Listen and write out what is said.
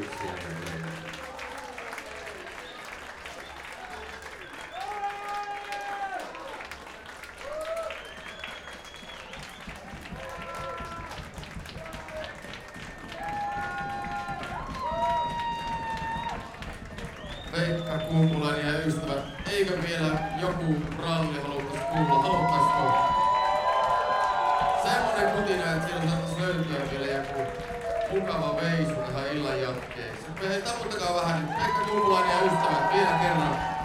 Kiitoksia. Pekka Kumpulainen ja ystävät, eikö vielä joku ralli haluttaisi kuulla? Haluttaisiko? Semmonen kutina, että siellä saattaisi löytyä vielä joku mukava veisu tähän illan jatkeeksi. Hei, taputtakaa vähän nyt. Pekka Kumpulainen ja ystävät vielä kerran.